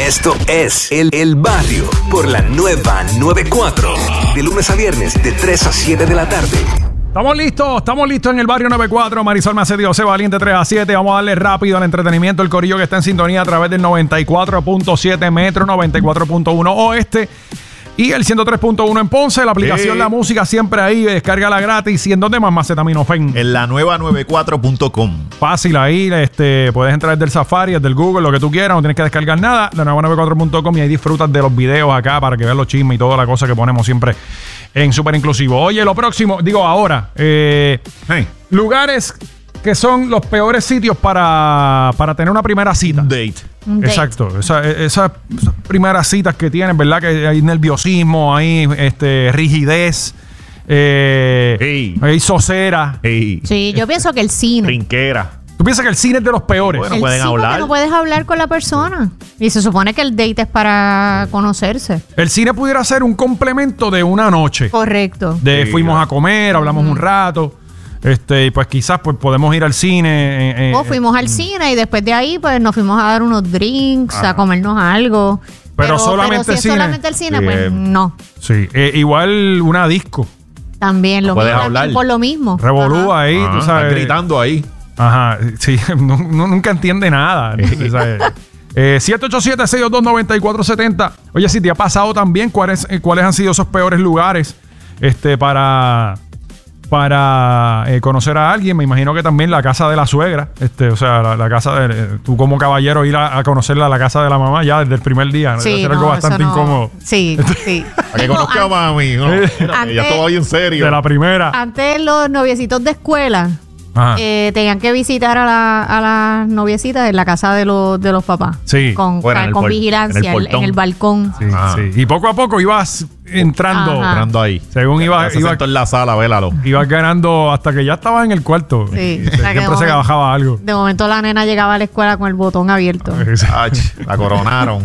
Esto es El Barrio por la nueva 94. De lunes a viernes de 3 a 7 de la tarde. Estamos listos en El Barrio 94. Marisol Macedo, José Valiente, 3 a 7. Vamos a darle rápido al entretenimiento. El corillo que está en sintonía a través del 94.7 Metro, 94.1 Oeste y el 103.1 en Ponce. La aplicación La Música siempre ahí. Descárgala gratis. ¿Y en dónde más? Macetaminofen. En la nueva 94.com. Fácil ahí. Puedes entrar desde el Safari, desde el Google, lo que tú quieras. No tienes que descargar nada. La nueva 94.com y ahí disfrutas de los videos acá para que veas los chismes y toda la cosa que ponemos siempre en Super Inclusivo. Oye, lo próximo, digo ahora, lugares que son los peores sitios para tener una primera cita. Date. Exacto. Esas primeras citas que tienen, ¿verdad? Que hay nerviosismo, hay rigidez, hay sosera. Sí, yo pienso que el cine. Trinquera. ¿Tú piensas que el cine es de los peores? Bueno, El pueden cine, hablar. porque no puedes hablar con la persona. Y se supone que el date es para conocerse. El cine pudiera ser un complemento de una noche. Correcto. Fuimos a comer, hablamos un rato. Y pues quizás pues podemos ir al cine. O fuimos al cine y después de ahí pues nos fuimos a dar unos drinks, a comernos algo. Pero solamente si es cine. solamente el cine, Sí, pues no. Sí, igual una disco. También lo puedes mismo, hablar. por lo mismo. Revolúa ahí, tú sabes. Están gritando ahí. Ajá, sí, nunca entiende nada. 787-622-9470. Oye, si te ha pasado también, ¿cuáles han sido esos peores lugares para conocer a alguien? Me imagino que también la casa de la suegra, o sea, la casa de tú como caballero ir a conocerla a la casa de la mamá ya desde el primer día. Sí, debe ser algo bastante incómodo. Sí, sí. Para que conozca a mami, ¿no? Ya todo ahí en serio. De la primera. Antes los noviecitos de escuela tenían que visitar a las noviecitas en la casa de los papás. Sí. Con vigilancia en el balcón. Sí, sí. Y poco a poco ibas entrando ahí. Según ibas en la sala, vélalo. Ibas ganando hasta que ya estabas en el cuarto. Sí. Siempre se bajaba algo. De momento la nena llegaba a la escuela con el botón abierto. La coronaron.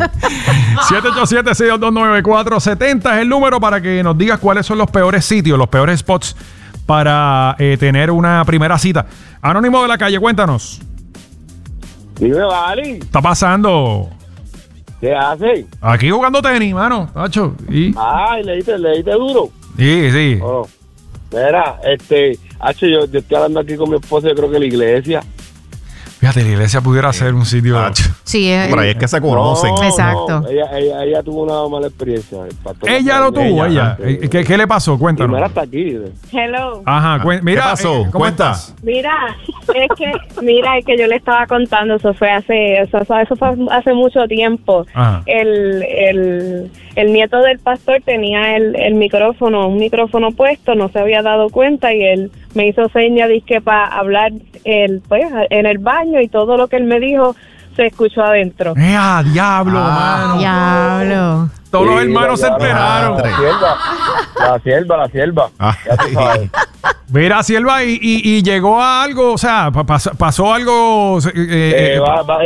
787-622-9470 es el número para que nos digas cuáles son los peores sitios, los peores spots para tener una primera cita. Anónimo de la Calle, cuéntanos. Dime, Vali. ¿Está pasando? ¿Qué hace? Aquí jugando tenis, mano. Tacho. Ay, le diste duro. Sí. Oh. Mira, yo estoy hablando aquí con mi esposa, yo creo que la iglesia. Fíjate, la iglesia pudiera ser un sitio. Sí, por ahí es que se conocen. Exacto. No, ella tuvo una mala experiencia. Ella lo tuvo, ella. ¿Qué le pasó? Cuéntanos. Primero hasta aquí. Hello. Ajá, mira. ¿Qué pasó? ¿Cómo Cuenta. estás? Mira, es que yo le estaba contando, eso fue hace mucho tiempo. Ajá. El nieto del pastor tenía un micrófono puesto, no se había dado cuenta y él me hizo señas dizque para hablar en el baño y todo lo que él me dijo se escuchó adentro. Diablo, mano. Diablo. Todos los hermanos se enteraron. La sierva. Ya tú sabes. Mira, Sierva, y llegó a algo, o sea, pasó algo. ¿Qué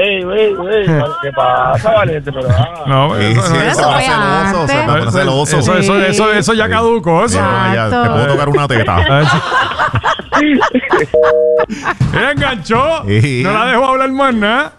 pasa, Valiente? Pero, No, eso ya caducó. Eso. Ya, te puedo tocar una teta. Ella enganchó. Sí. No la dejó hablar más nada.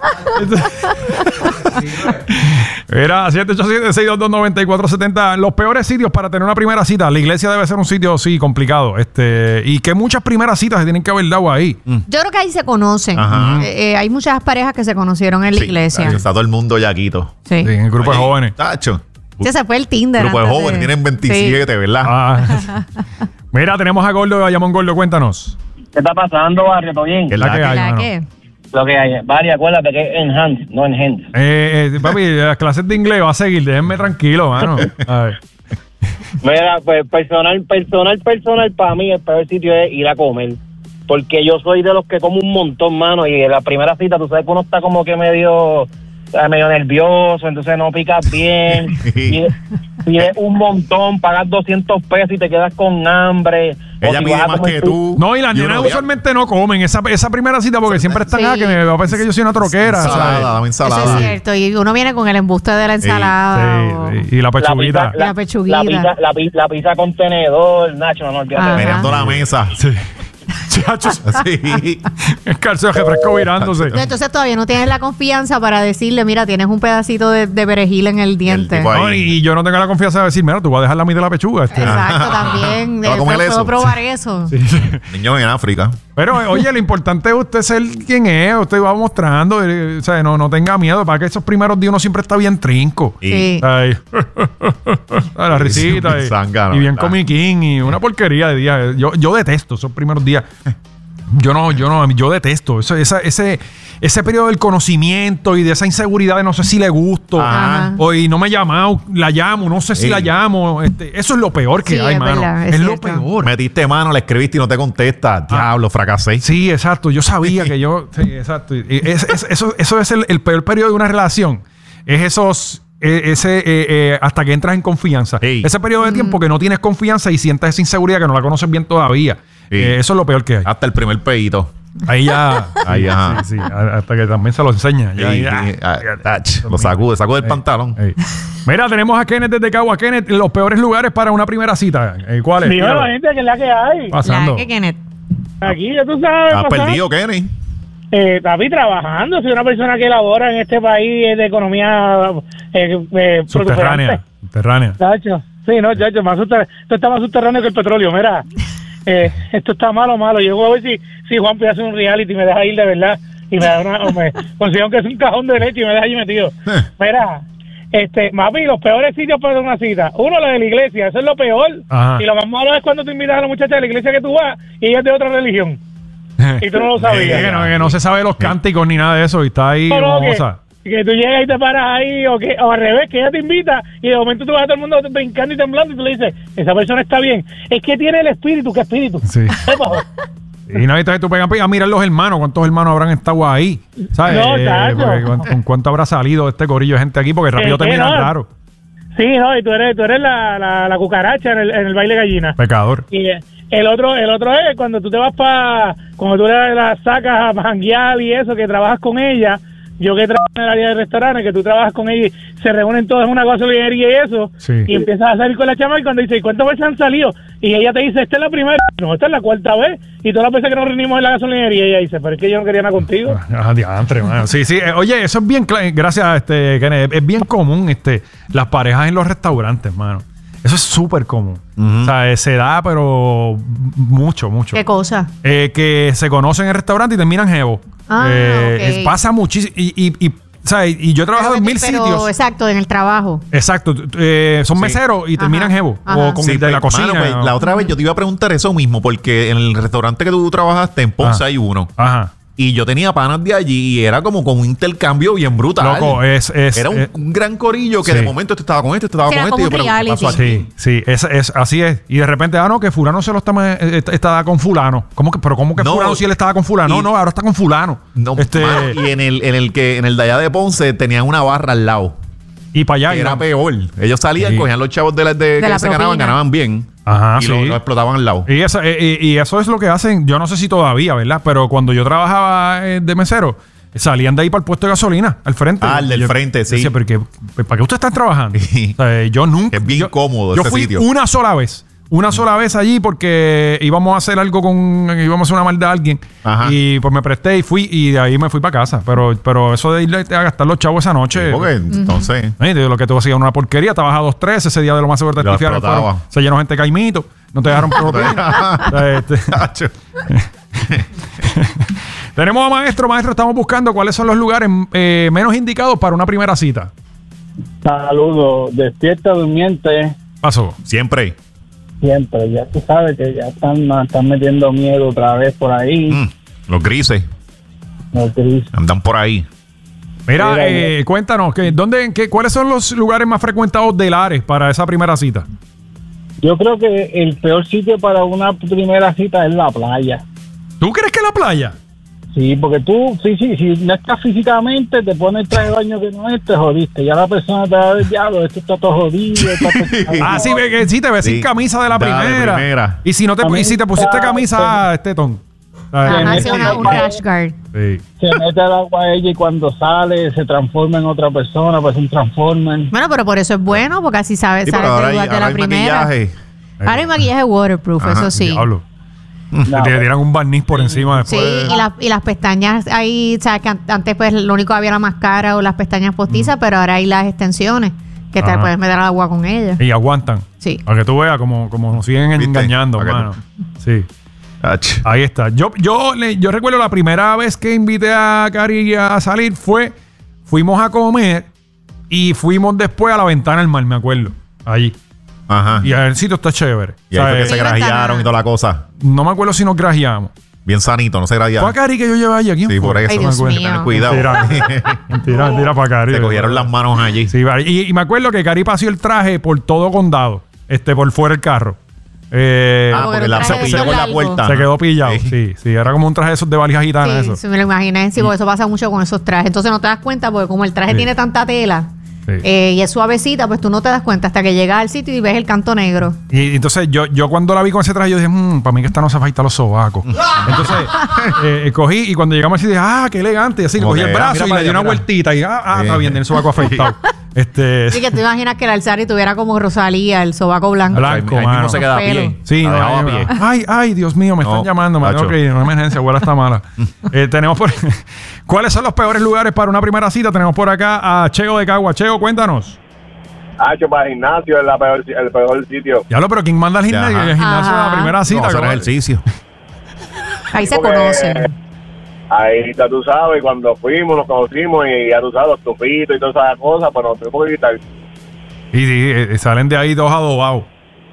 Mira, 787-622-9470. Los peores sitios para tener una primera cita. La iglesia debe ser un sitio, sí, complicado. Y que muchas primeras citas se tienen que haber dado ahí. Yo creo que ahí se conocen. Hay muchas parejas que se conocieron en la iglesia. Está todo el mundo yaquito. Sí. En el grupo de jóvenes. Tacho. Se fue el Tinder. Grupo de jóvenes, tienen 27, ¿verdad? Mira, tenemos a Gordo, a Yamón Gordo, cuéntanos. ¿Qué está pasando, Barrio? ¿Todo bien? ¿Qué es la que hay, ¿La mano? qué? Lo que hay, Barrio, acuérdate que es enhance, no enhance. Papi, las clases de inglés va a seguir, déjenme tranquilo, mano. A ver. Mira, pues personal, para mí el peor sitio es ir a comer. Porque yo soy de los que como un montón, mano, y en la primera cita, tú sabes que uno está como que medio nervioso, entonces no picas bien, pides un montón, pagas 200 pesos y te quedas con hambre. Ella pide más que tú. No, y las nenas usualmente no comen esa primera cita porque siempre están que me va a pensar que yo soy una troquera. Ensalada, dame ensalada. Eso es cierto. Y uno viene con el embuste de la ensalada. Sí, y la pechuguita. La pechuguita. La pizza con tenedor, Nacho, no olvides. Mirando la mesa. Sí. Sí. El calcio de refresco virándose. Entonces todavía no tienes la confianza para decirle, mira, tienes un pedacito de perejil en el diente. tipo ahí. No, y yo no tengo la confianza de decir, mira, tú vas a dejar la mitad de la pechuga. Exacto, también. ¿Te va a comer Puedo eso? probar eso. Sí. Niños en África. Pero, oye, lo importante es usted ser quien es. Usted va mostrando. O sea, no tenga miedo. Para que esos primeros días uno siempre está bien trinco. Sí. Ay, la risita. Sí, zángano, y bien ¿verdad? comiquín. Y una porquería de días. Yo detesto esos primeros días. Yo detesto ese periodo del conocimiento y de esa inseguridad de no sé si le gusto. Ajá. O y no me he llamado, la llamo, no sé si Sí. la llamo. Eso es lo peor que Sí, hay, es mano. verdad, es lo cierto. peor. Metiste mano, le escribiste y no te contesta. Diablo, fracasé. Sí, exacto. Yo sabía que yo... Sí, exacto. Eso es el peor periodo de una relación. Es hasta que entras en confianza. Sí. Ese periodo de tiempo que no tienes confianza y sientes esa inseguridad que no la conoces bien todavía. Sí. Eso es lo peor que hay. Hasta el primer pedito. Ahí ya... Ahí, ajá. Sí, hasta que también se lo enseña. Ya, Sí, ya. sí, lo sacude el pantalón. Ey. Mira, tenemos a Kenneth desde Cagua. Kenneth, los peores lugares para una primera cita. ¿Cuál es? Dímelo, gente, que es la que hay. Pasando. Ya, que Kenneth. Aquí, ya tú sabes. ¿Has pasar. perdido, Kenny? Papi, trabajando. Soy una persona que labora en este país de economía Subterránea. Subterránea. Chacho. Sí, no, chacho, esto está más subterráneo que el petróleo. Mira, esto está malo. Yo voy a ver si Juan puede hacer un reality y me deja ir de verdad. Y me da o me consigo que es un cajón de leche y me deja ahí metido. Mira, papi, los peores sitios para una cita. Uno, la de la iglesia, eso es lo peor. Ajá. Y lo más malo es cuando tú invitas a la muchacha de la iglesia que tú vas y ella es de otra religión. Y tú no lo sabías. que no se sabe los cánticos ni nada de eso y está ahí No, como que, cosa. que tú llegas y te paras ahí o al revés, que ella te invita y de momento tú vas a todo el mundo brincando y temblando y tú le dices, esa persona está bien. Es que tiene el espíritu. ¿Qué espíritu? Sí. ¿Qué pasó? Y no, entonces tú pegas a mirar los hermanos, cuántos hermanos habrán estado ahí. ¿Sabes? No, chacho. Porque con cuánto habrá salido este corillo de gente aquí, porque rápido te miran no. raro. Sí, no, y tú eres la cucaracha en el baile gallina. Pecador. Y el otro es cuando tú te vas cuando tú la sacas a janguear y eso, que trabajas con ella. Yo que trabajo en el área de restaurantes, que tú trabajas con ella y se reúnen todos en una gasolinería y eso, Sí. y empiezas a salir con la chama y cuando dice, ¿cuántas veces han salido? Y ella te dice, esta es la primera, no, esta es la cuarta vez, y todas las veces que nos reunimos en la gasolinería, ella dice, pero es que yo no quería nada contigo. Diantre, mano. Sí. Oye, eso es bien, gracias, Kenneth, es bien común, las parejas en los restaurantes, mano. Eso es súper común. O sea, se da, pero mucho. ¿Qué cosa? Que se conocen en el restaurante y terminan jevo. Ok. Pasa muchísimo. Y yo he trabajado en 1000 sitios. Exacto, en el trabajo. Exacto. Son meseros y terminan jevo. Ajá. O con el de la cocina. Mano, pues, la otra vez yo te iba a preguntar eso mismo, porque en el restaurante que tú trabajaste en Ponce hay uno. Ajá. Y yo tenía panas de allí y era como con un intercambio bien brutal. Loco, era un gran corillo que sí. de momento este estaba con este, estaba Sí, con era este. Y yo, como un pero, ¿qué pasó reality. aquí? Sí, así es. Y de repente, no, que fulano se lo estaba con fulano. ¿Cómo que No, fulano si él estaba con fulano? y- No, ahora está con fulano. No, mano, y en el de allá de Ponce tenían una barra al lado. Y para allá. Que y era no. peor. Ellos salían, Sí. cogían los chavos que la se ganaban, propina. ganaban bien. Ajá, y sí. lo explotaban al lado. Y eso es lo que hacen, yo no sé si todavía, ¿verdad? Pero cuando yo trabajaba de mesero, salían de ahí para el puesto de gasolina, al frente. Ah, el del frente, sí. Decía, pero ¿para qué ustedes están trabajando? Sí. O sea, yo nunca... Es bien cómodo Yo ese fui sitio. una sola vez allí porque íbamos a hacer algo íbamos a hacer una maldad a alguien. Ajá. Y pues me presté y fui y de ahí me fui para casa. Pero eso de ir a gastar los chavos esa noche... Porque entonces... Lo que tú hacías una porquería, estabas a 2-3, ese día de lo más seguro te Lo pifiaron, explotaba. se llenó gente caimito, no te dejaron propina. Tacho. Tenemos a Maestro, estamos buscando cuáles son los lugares menos indicados para una primera cita. Saludos, despierta durmiente Pasó. Siempre. siempre. Ya tú sabes que ya están metiendo miedo otra vez por ahí. Los grises No, Cris. andan por ahí. Mira, Mira, cuéntanos, ¿cuáles son los lugares más frecuentados de Lares para esa primera cita? Yo creo que el peor sitio para una primera cita es la playa. ¿Tú crees que la playa? Sí, porque tú, si no estás físicamente, te pones el traje de baño que no es, te jodiste. Ya la persona te va a ver, diablo, esto está todo jodido. Sí, ve que sí, te ves Sí. sin camisa de la De la primera. primera. Y si no te, A mí y si te pusiste está- camisa, Ton. Ajá, Sí, sí, sí, un rash guard. Sí. Se mete al agua a ella y cuando sale se transforma en otra persona, pues un transformer. Bueno, pero por eso es bueno, porque así sabes Sí, sales pero de ahora lugar de la hay primera. maquillaje. Ahora hay maquillaje waterproof, Ajá, eso sí. Diablo. Te tiran un barniz por encima después. Sí, y las pestañas ahí, o sea, que antes pues lo único que había la máscara o las pestañas postizas, pero ahora hay las extensiones que te puedes meter al agua con ellas. Y aguantan. Sí. Para que tú veas como nos siguen engañando, hermano. Sí. Ahí está. Yo recuerdo la primera vez que invité a Cari a salir fuimos a comer y fuimos después a la Ventana del Mar, me acuerdo. Allí. Ajá. Y el sitio está chévere. Y ahí fue que se grajearon y toda la cosa. No me acuerdo si nos grajeamos. Bien sanito, no se grajearon. ¿Fue a Cari que yo llevé allí? Sí, por eso. Ay, Dios mío. Tener cuidado. Mentira para Cari. Se cogieron las manos allí. Sí, y me acuerdo que Cari paseó el traje por todo condado. Por fuera del carro. Porque la se pilló con la puerta. Se quedó pillado. Sí, era como un traje de esos de valija gitana. Sí, me lo imaginé. Sí, porque eso pasa mucho con esos trajes. Entonces no te das cuenta porque como el traje tiene tanta tela y es suavecita, pues tú no te das cuenta hasta que llegas al sitio y ves el canto negro. Y entonces yo cuando la vi con ese traje, yo dije, para mí que esta no se afeita los sobacos. Entonces cogí y cuando llegamos así dije, qué elegante. Y así cogí el brazo y le di una vueltita y está bien, tiene el sobaco afeitado. Sí, que tú imaginas que el alzar y tuviera como Rosalía, el sobaco blanco. Ahí mismo se queda a pie. Sí, a pie. Ay, Dios mío, me están llamando. Me tengo que ir, una emergencia, abuela está mala. Tenemos ¿Cuáles son los peores lugares para una primera cita? Tenemos por acá a Cheo de Cagua. Cheo, cuéntanos. Para el gimnasio es el peor sitio. Ya pero ¿quién manda al gimnasio? El gimnasio es la primera cita. Hacer ejercicio. Ahí se conocen. Ahí ya tú sabes, cuando fuimos, nos conocimos y ya tú sabes, los tupitos y todas esas cosas, pues nos tuvimos que quitar. Y salen de ahí todos adobados.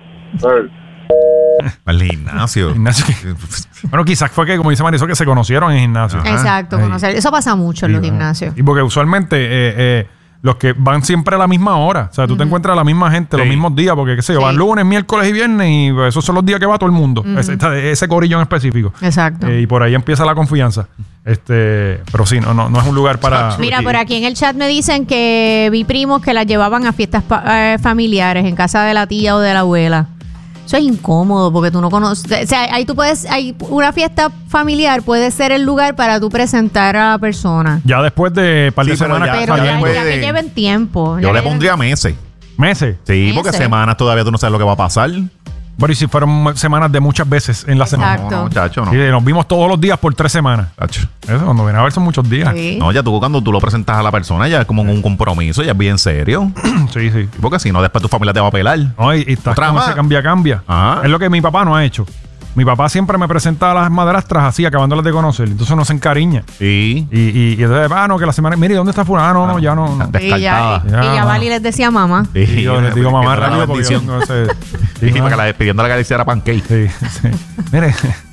Al gimnasio. Bueno, quizás fue que, como dice Marisol, que se conocieron en gimnasio. Exacto, conocer. Eso pasa mucho en los gimnasios. Y porque usualmente los que van siempre a la misma hora. O sea, tú te encuentras a la misma gente los mismos días, porque qué sé yo, van lunes, miércoles y viernes y esos son los días que va todo el mundo. Ese corillo en específico. Exacto. Y por ahí empieza la confianza. Pero sí, no es un lugar para... Mira, por aquí en el chat me dicen que vi primos que las llevaban a fiestas familiares en casa de la tía o de la abuela. Eso es incómodo porque tú no conoces. O sea, ahí tú hay una fiesta familiar puede ser el lugar para tú presentar a la persona. Ya después de par de semanas. Pero ya que lleven tiempo. Yo le pondría meses. ¿Meses? Sí, porque semanas todavía tú no sabes lo que va a pasar. Pero ¿y si fueron semanas de muchas veces en la semana? Exacto. No, muchacho, no. Y nos vimos todos los días por 3 semanas. Chacho. Eso, cuando viene a ver son muchos días. Sí. No, ya tú cuando tú lo presentas a la persona ya es como un compromiso, ya es bien serio. Sí. Porque si no, después tu familia te va a pelar. No, y estás como ese cambia. Ajá. Es lo que mi papá no ha hecho. Mi papá siempre me presenta a las madrastras así, acabándolas de conocer. Entonces uno se encariña. Sí. Y entonces, no, que la semana... Mire, ¿dónde está fulano? No, ya no. Y ya Vali les decía mamá. Sí, y yo les digo mamá rápido porque yo no sé. Sí, para que pidiendo la galicia era pancake. Sí. Mire.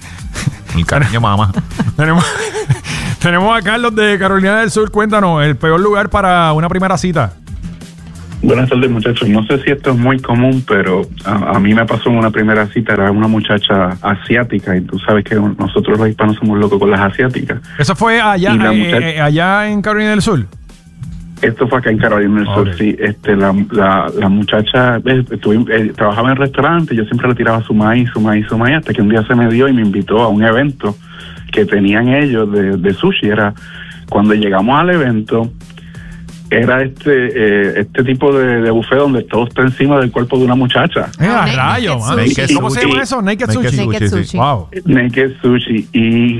El cariño mamá. Tenemos a Carlos de Carolina del Sur. Cuéntanos, el peor lugar para una primera cita. Buenas tardes, muchachos. No sé si esto es muy común, pero a mí me pasó en una primera cita, era una muchacha asiática, y tú sabes que nosotros los hispanos somos locos con las asiáticas. ¿Eso fue allá en Carolina del Sur? Esto fue acá en Carolina del Sur, sí. La muchacha trabajaba en el restaurante, yo siempre le tiraba su maíz, hasta que un día se me dio y me invitó a un evento que tenían ellos de sushi. Era cuando llegamos al evento, era este tipo de buffet donde todo está encima del cuerpo de una muchacha. Rayo, ¿cómo se llama eso? Naked Sushi. Wow. Naked Sushi. Y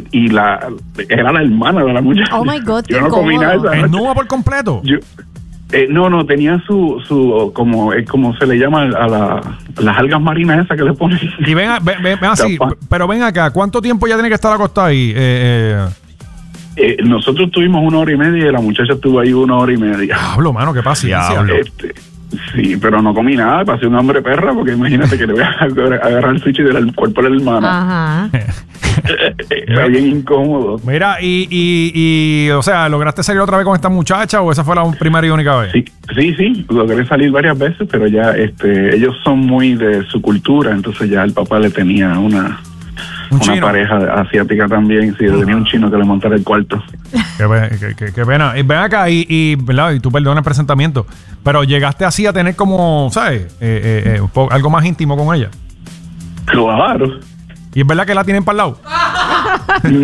era la hermana de la muchacha. Oh my God, yo no comí nada. ¿Desnuda por completo? No, tenía su como se le llama a las algas marinas esas que le ponen. Y ven así, pero ven acá, ¿cuánto tiempo ya tiene que estar acostada ahí? Nosotros tuvimos 1 hora y media y la muchacha estuvo ahí 1 hora y media. Diablo, mano, qué paciencia. Sí, pero no comí nada, pasé un hambre perra, porque imagínate que le voy a agarrar el sushi del cuerpo del hermano. Ajá. Era bien incómodo. Mira, y o sea, ¿lograste salir otra vez con esta muchacha o esa fue la primera y única vez? Sí, logré salir varias veces, pero ya ellos son muy de su cultura, entonces ya el papá le tenía una pareja asiática también, sí, tenía un chino que le montara el cuarto. Qué pena. Ven acá ¿verdad? Y tú perdona el presentamiento, pero llegaste así a tener como, ¿sabes? Algo más íntimo con ella. Claro. ¿Y es verdad que la tienen para el lado?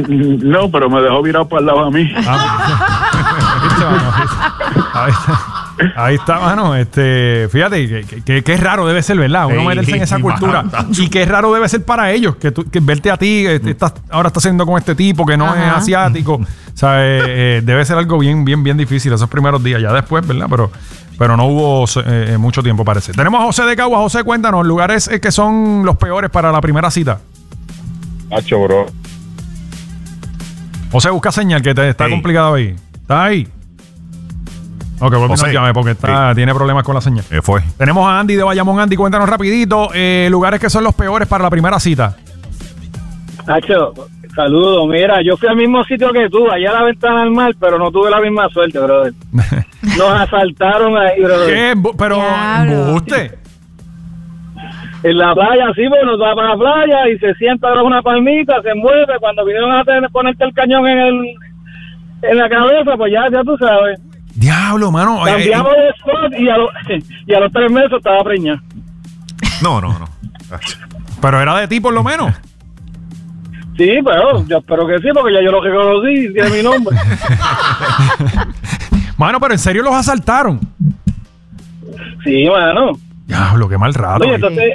No, pero me dejó virado para el lado a mí. Ahí está, mano. Fíjate que raro debe ser, ¿verdad? Uno meterse en esa cultura. Y qué raro debe ser para ellos que verte a ti, ahora estás haciendo con este tipo que no es asiático. O sea, debe ser algo bien difícil esos primeros días. Ya después, ¿verdad? Pero no hubo mucho tiempo, parece. Tenemos a José de Cagua. José, cuéntanos, lugares que son los peores para la primera cita. Hacho, bro. José, busca señal que te está complicado ahí. ¿Estás ahí? Ok, vuelve a llame porque tiene problemas con la señal. Fue. Tenemos a Andy de Bayamón. Andy, cuéntanos rapidito lugares que son los peores para la primera cita. Hacho, saludos. Mira, yo fui al mismo sitio que tú, allá a la Ventana del Mar, pero no tuve la misma suerte, brother. Nos asaltaron ahí, brother. ¿Qué? Pero, ¿embuste? En la playa, sí, porque nos va para la playa y se sienta ahora una palmita, se mueve. Cuando vinieron a ponerte el cañón en la cabeza, pues ya tú sabes. Diablo, mano. Cambiamos de spot y a los 3 meses estaba preñada. No. Pero era de ti, por lo menos. Sí, pero yo espero que sí, porque ya yo lo reconocí, tiene mi nombre. Mano, pero en serio los asaltaron. Sí, mano. Diablo, qué mal rato. Oye, entonces,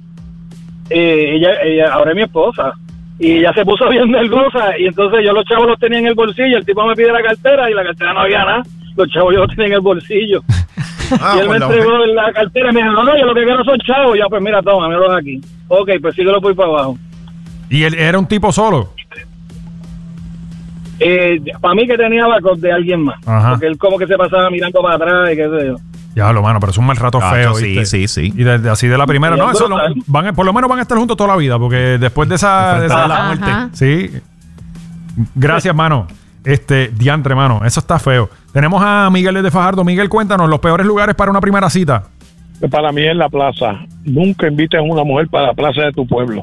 ella ahora es mi esposa. Y ella se puso bien nerviosa. Y entonces yo los chavos los tenía en el bolsillo. El tipo me pide la cartera y la cartera no había nada. Los chavos yo los tenía en el bolsillo. Y él me entregó la cartera y me dijo, no, yo lo que quiero son chavos. Ya, pues mira, toma, míralos aquí. Ok, pues síguelo por para abajo. ¿Y él era un tipo solo? Para mí que tenía backup de alguien más. Ajá. Porque él como que se pasaba mirando para atrás y qué sé yo. Diablo, mano, pero es un mal rato feo. Sí. Y así de la primera, no, eso por lo menos van a estar juntos toda la vida, porque después de esa la muerte. Sí. Gracias, mano. Diantre, mano, eso está feo. Tenemos a Miguel desde Fajardo. Miguel, cuéntanos, los peores lugares para una primera cita. Para mí es la plaza. Nunca invites a una mujer para la plaza de tu pueblo.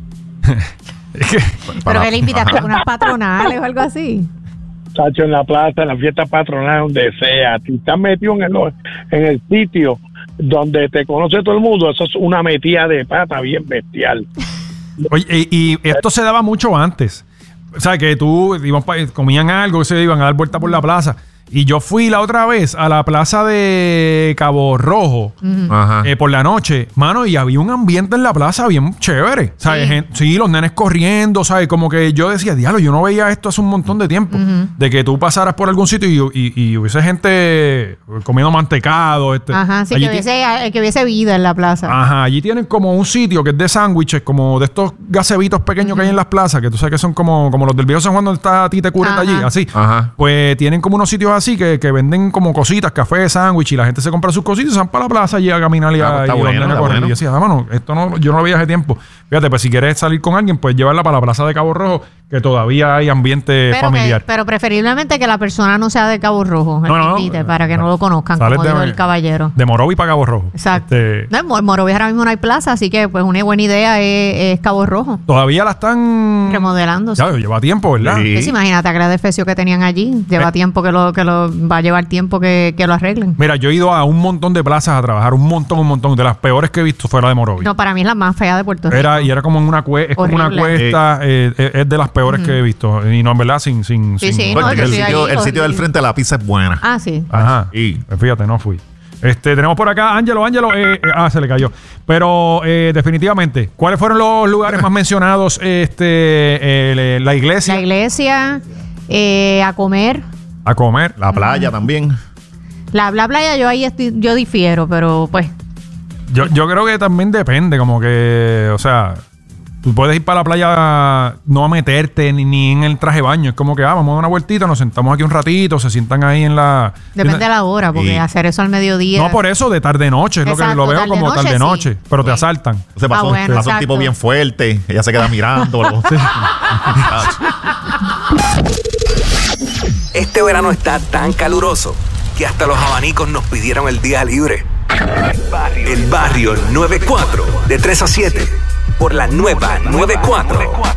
Pero que le invitaste a unas patronales o algo así. Chacho, en la plaza, en la fiesta patronal, donde sea. Si estás metido en el sitio donde te conoce todo el mundo, eso es una metida de pata bien bestial. Oye, y esto se daba mucho antes. O sea, que comían algo, se iban a dar vuelta por la plaza. Y yo fui la otra vez a la plaza de Cabo Rojo por la noche, mano, y había un ambiente en la plaza bien chévere. ¿Sabes? Sí, los nenes corriendo, ¿sabes? Como que yo decía, diablo, yo no veía esto hace un montón de tiempo. De que tú pasaras por algún sitio y hubiese gente comiendo mantecado. Ajá, sí, que hubiese vida en la plaza. Ajá, allí tienen como un sitio que es de sándwiches, como de estos gasebitos pequeños que hay en las plazas, que tú sabes que son como los del viejo San Juan donde está Tite Cureta allí, así. Ajá. Pues tienen como unos sitios así que venden como cositas, café, sándwich, y la gente se compra sus cositas y se van para la plaza y a caminar y a correr. Y yo decía, mano, esto yo no lo veía hace tiempo. Fíjate, pues si quieres salir con alguien, pues llevarla para la plaza de Cabo Rojo, que todavía hay ambiente familiar. Pero preferiblemente que la persona no sea de Cabo Rojo, para que no lo conozcan, como dijo el caballero. De Morovi para Cabo Rojo. Exacto. En Morovi ahora mismo no hay plaza, así que pues una buena idea es Cabo Rojo. Todavía la están remodelando. Ya, lleva tiempo, ¿verdad? Sí. Pues imagínate, aquel defecio que tenían allí. Lleva tiempo que lo va a llevar tiempo que lo arreglen. Mira, yo he ido a un montón de plazas a trabajar, un montón. De las peores que he visto fuera de Morovi. No, para mí es la más fea de Puerto Rico. Era como en una cuesta, es como una cuesta, es de las peores que he visto. Y no, en verdad, sin el sitio del frente a la pizza es buena. Ah, sí. Ajá. Y fíjate, no fui. Tenemos por acá Ángelo, se le cayó. Pero definitivamente, ¿cuáles fueron los lugares más mencionados? La iglesia. La iglesia, a comer. La playa también. La playa yo difiero, pero pues. Yo creo que también depende, como que, o sea, tú puedes ir para la playa, no a meterte ni en el traje de baño. Es como que, vamos a dar una vueltita, nos sentamos aquí un ratito, se sientan ahí en la... Depende de la hora, porque hacer eso al mediodía... No, por eso, de tarde-noche, es lo que lo veo como tarde-noche, sí. Pero te asaltan. Se pasó un tipo bien fuerte, ella se queda mirando. Este verano está tan caluroso que hasta los abanicos nos pidieron el día libre. El barrio 94, de 3 a 7, por la nueva 94.